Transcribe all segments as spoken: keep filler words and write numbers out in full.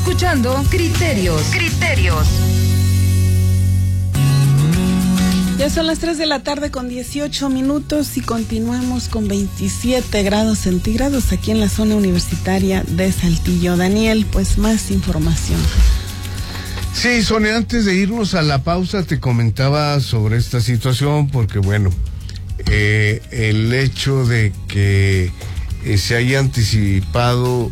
escuchando Criterios. Criterios. Ya son las tres de la tarde con dieciocho minutos y continuamos con veintisiete grados centígrados aquí en la zona universitaria de Saltillo. Daniel, pues más información. Sí, Sonia, antes de irnos a la pausa te comentaba sobre esta situación porque, bueno, eh, el hecho de que eh, se haya anticipado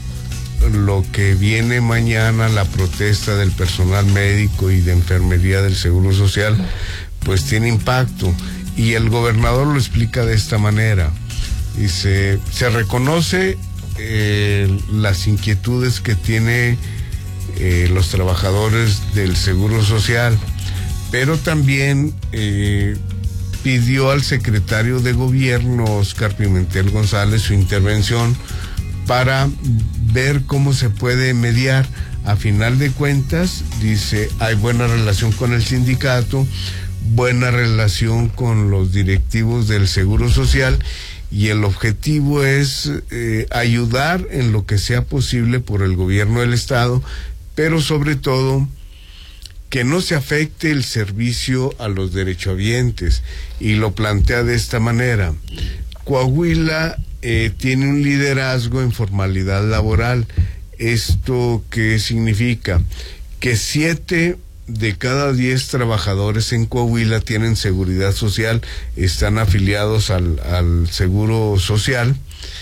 lo que viene mañana, la protesta del personal médico y de enfermería del Seguro Social, pues tiene impacto, y el gobernador lo explica de esta manera. Dice, se reconoce eh, las inquietudes que tiene eh, los trabajadores del Seguro Social, pero también eh, pidió al secretario de Gobierno, Óscar Pimentel González, su intervención para ver cómo se puede mediar. A final de cuentas, dice, hay buena relación con el sindicato, buena relación con los directivos del Seguro Social, y el objetivo es eh, ayudar en lo que sea posible por el gobierno del estado, pero sobre todo que no se afecte el servicio a los derechohabientes, y lo plantea de esta manera. Coahuila eh, tiene un liderazgo en formalidad laboral. ¿Esto qué significa? Que siete de cada diez trabajadores en Coahuila tienen seguridad social, están afiliados al, al Seguro Social,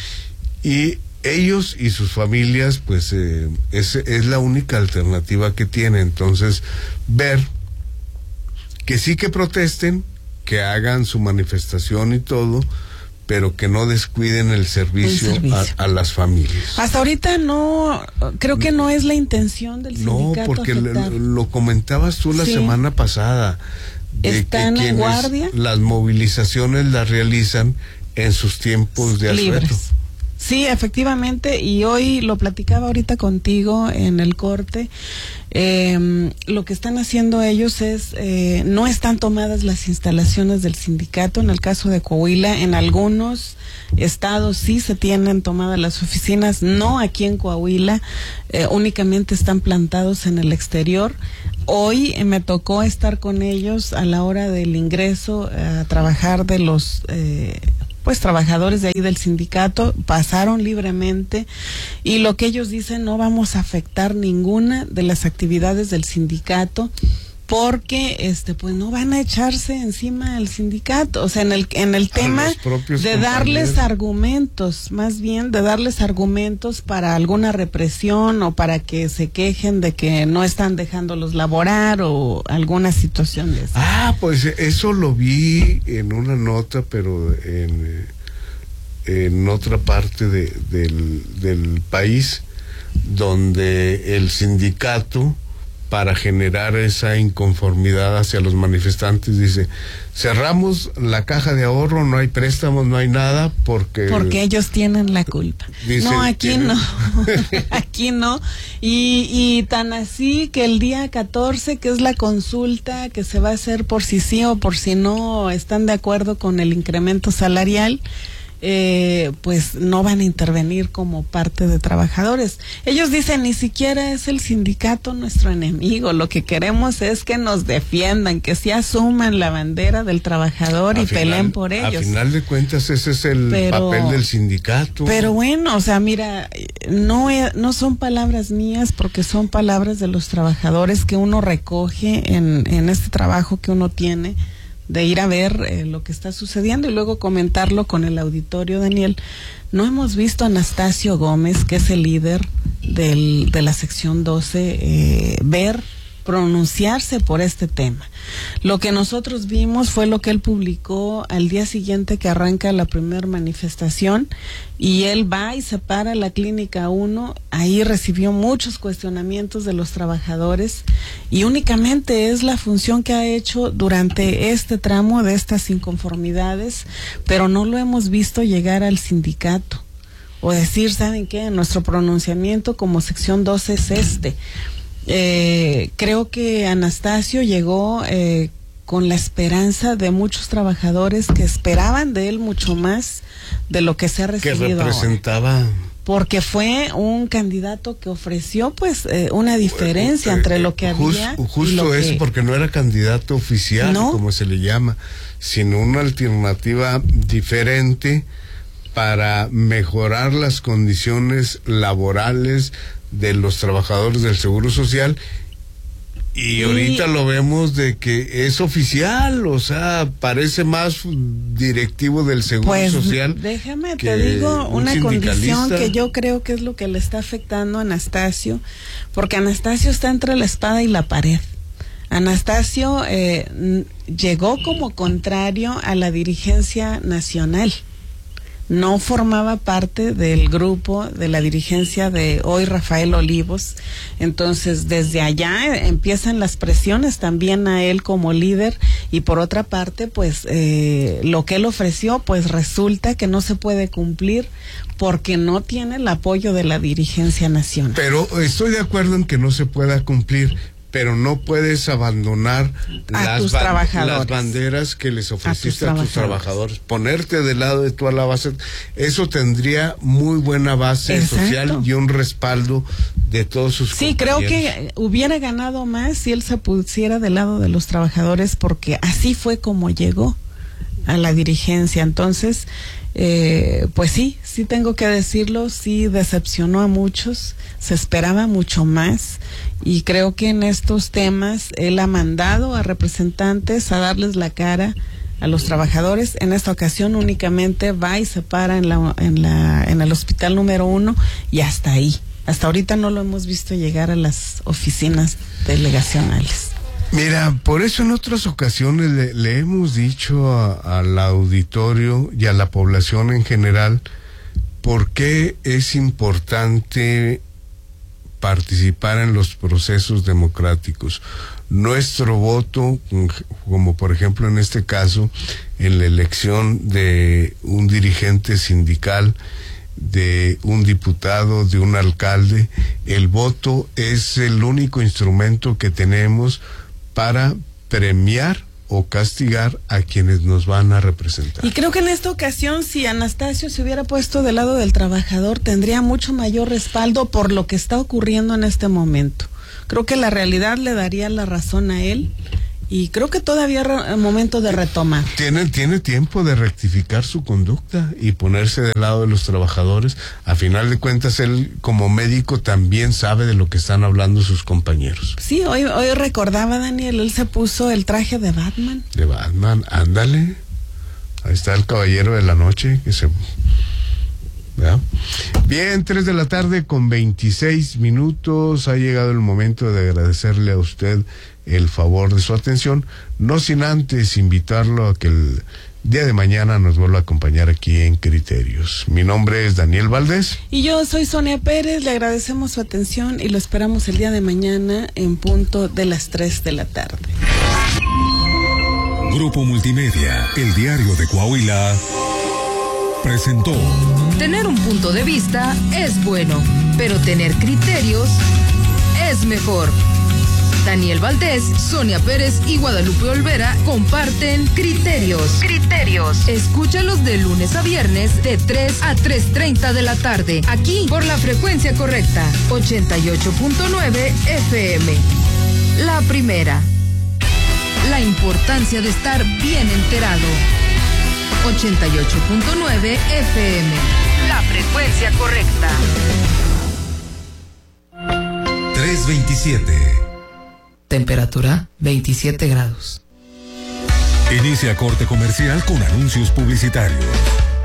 y ellos y sus familias, pues eh, es, es la única alternativa que tienen. Entonces, ver que sí que protesten, que hagan su manifestación y todo, pero que no descuiden el servicio, el servicio. A, a las familias. Hasta ahorita no, creo que no es la intención del sindicato. No, porque lo, lo comentabas tú la sí. semana pasada. De Están que en guardia. Las movilizaciones las realizan en sus tiempos de asueto. Libres. Sí, efectivamente, y hoy lo platicaba ahorita contigo en el corte. Eh, lo que están haciendo ellos es, eh, no están tomadas las instalaciones del sindicato. En el caso de Coahuila, en algunos estados sí se tienen tomadas las oficinas, no aquí en Coahuila, eh, únicamente están plantados en el exterior. Hoy eh, me tocó estar con ellos a la hora del ingreso eh, a trabajar de los eh, pues trabajadores de ahí del sindicato. Pasaron libremente, y lo que ellos dicen, no vamos a afectar ninguna de las actividades del sindicato, porque este pues no van a echarse encima al sindicato, o sea, en el en el tema de darles argumentos, más bien de darles argumentos para alguna represión o para que se quejen de que no están dejándolos laborar o alguna situación de eso. Ah, pues eso lo vi en una nota, pero en, en otra parte de, del, del país, donde el sindicato, para generar esa inconformidad hacia los manifestantes, dice, cerramos la caja de ahorro, no hay préstamos, no hay nada, porque... Porque ellos tienen la culpa. Dice, no, aquí ¿tienen? no, aquí no, y, y tan así que el día catorce, que es la consulta que se va a hacer por si sí o por si no están de acuerdo con el incremento salarial, Eh, pues no van a intervenir como parte de trabajadores. Ellos dicen, ni siquiera es el sindicato nuestro enemigo, lo que queremos es que nos defiendan, que se asuman la bandera del trabajador a y final, peleen por ellos. A final de cuentas ese es el pero, papel del sindicato. Pero bueno, o sea, mira, no, no son palabras mías, porque son palabras de los trabajadores que uno recoge en, en este trabajo que uno tiene, de ir a ver eh, lo que está sucediendo y luego comentarlo con el auditorio. Daniel, no hemos visto a Anastasio Gómez, que es el líder del, de la sección doce, eh, ver, pronunciarse por este tema. Lo que nosotros vimos fue lo que él publicó al día siguiente que arranca la primera manifestación, y él va y se para en la Clínica uno, ahí recibió muchos cuestionamientos de los trabajadores, y únicamente es la función que ha hecho durante este tramo de estas inconformidades, pero no lo hemos visto llegar al sindicato o decir, ¿saben qué? Nuestro pronunciamiento como sección doce es este. Eh, creo que Anastasio llegó eh, con la esperanza de muchos trabajadores que esperaban de él mucho más de lo que se ha recibido. Que representaba ahora. porque fue un candidato que ofreció pues eh, una diferencia eh, entre lo que just, había justo y lo eso, que... porque no era candidato oficial, ¿no?, como se le llama, sino una alternativa diferente para mejorar las condiciones laborales de los trabajadores del Seguro Social. Y ahorita lo vemos de que es oficial, o sea, parece más directivo del Seguro pues, Social. Déjame, te digo un una condición que yo creo que es lo que le está afectando a Anastasio, porque Anastasio está entre la espada y la pared. Anastasio eh, llegó como contrario a la dirigencia nacional. No formaba parte del grupo de la dirigencia de hoy Rafael Olivos. Entonces, desde allá empiezan las presiones también a él como líder, y por otra parte, pues eh, lo que él ofreció, pues resulta que no se puede cumplir porque no tiene el apoyo de la dirigencia nacional. Pero estoy de acuerdo en que no se pueda cumplir, pero no puedes abandonar a las, tus ba trabajadores. las banderas que les ofreciste a tus, a tus trabajadores. Ponerte del lado de toda la base, eso tendría muy buena base Exacto. social y un respaldo de todos sus Sí, compañeros. creo que hubiera ganado más si él se pusiera del lado de los trabajadores, porque así fue como llegó a la dirigencia. Entonces, eh, pues sí, sí tengo que decirlo, sí decepcionó a muchos, se esperaba mucho más, y creo que en estos temas él ha mandado a representantes a darles la cara a los trabajadores. En esta ocasión únicamente va y se para en la, en la, en el hospital número uno, y hasta ahí. Hasta ahorita no lo hemos visto llegar a las oficinas delegacionales. Mira, por eso en otras ocasiones le, le hemos dicho a, al auditorio y a la población en general por qué es importante participar en los procesos democráticos. Nuestro voto, como por ejemplo en este caso, en la elección de un dirigente sindical, de un diputado, de un alcalde, el voto es el único instrumento que tenemos para premiar o castigar a quienes nos van a representar. Y creo que en esta ocasión, si Anastasio se hubiera puesto del lado del trabajador, tendría mucho mayor respaldo por lo que está ocurriendo en este momento. Creo que la realidad le daría la razón a él, y creo que todavía es momento de retomar. Tiene, tiene tiempo de rectificar su conducta y ponerse del lado de los trabajadores. A final de cuentas, él como médico también sabe de lo que están hablando sus compañeros. Sí, hoy, hoy recordaba, Daniel, él se puso el traje de Batman. De Batman, ándale. Ahí está el caballero de la noche que se... ¿verdad? Bien, tres de la tarde con veintiséis minutos. Ha llegado el momento de agradecerle a usted el favor de su atención, no sin antes invitarlo a que el día de mañana nos vuelva a acompañar aquí en Criterios. Mi nombre es Daniel Valdés. Y yo soy Sonia Pérez, le agradecemos su atención y lo esperamos el día de mañana en punto de las tres de la tarde. Grupo Multimedia, el diario de Coahuila, presentó. Tener un punto de vista es bueno, pero tener criterios es mejor. Daniel Valdés, Sonia Pérez y Guadalupe Olvera comparten Criterios. Criterios. Escúchalos de lunes a viernes de tres a tres treinta de la tarde, aquí por la frecuencia correcta, ochenta y ocho punto nueve F M. La primera. La importancia de estar bien enterado. ochenta y ocho punto nueve F M. La frecuencia correcta. tres veintisiete. Temperatura veintisiete grados. Inicia corte comercial con anuncios publicitarios.